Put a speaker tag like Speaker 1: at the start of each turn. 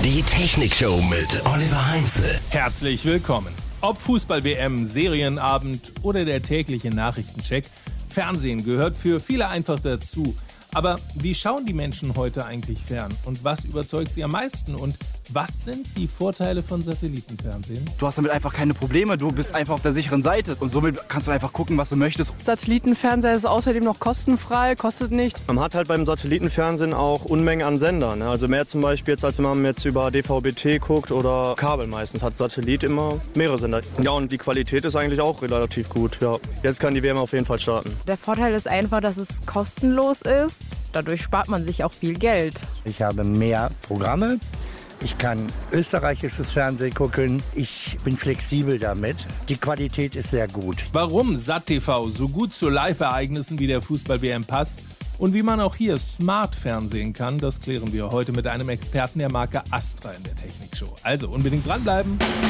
Speaker 1: Die Technikshow mit Oliver Heinze.
Speaker 2: Herzlich willkommen. Ob Fußball-WM, Serienabend oder der tägliche Nachrichtencheck, Fernsehen gehört für viele einfach dazu. Aber wie schauen die Menschen heute eigentlich fern? Und was überzeugt sie am meisten? Und was sind die Vorteile von Satellitenfernsehen?
Speaker 3: Du hast damit einfach keine Probleme, du bist einfach auf der sicheren Seite und somit kannst du einfach gucken, was du möchtest.
Speaker 4: Satellitenfernseher ist außerdem noch kostenfrei, kostet nicht.
Speaker 5: Man hat halt beim Satellitenfernsehen auch Unmengen an Sendern. Ne? Also mehr zum Beispiel jetzt, als wenn man jetzt über DVB-T guckt oder Kabel meistens, hat Satellit immer mehrere Sender. Ja, und die Qualität ist eigentlich auch relativ gut. Ja. Jetzt kann die WM auf jeden Fall starten.
Speaker 4: Der Vorteil ist einfach, dass es kostenlos ist. Dadurch spart man sich auch viel Geld.
Speaker 6: Ich habe mehr Programme. Ich kann österreichisches Fernsehen gucken. Ich bin flexibel damit. Die Qualität ist sehr gut.
Speaker 2: Warum SatTV so gut zu Live-Ereignissen wie der Fußball-WM passt und wie man auch hier smart fernsehen kann, das klären wir heute mit einem Experten der Marke Astra in der Technikshow. Also unbedingt dranbleiben.